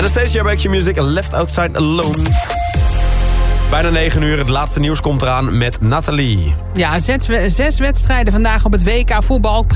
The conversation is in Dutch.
Anastacia bij Q-Music, Left Outside Alone. Bijna 9 uur, het laatste nieuws komt eraan met Nathalie. Ja, 6 wedstrijden vandaag op het WK voetbal.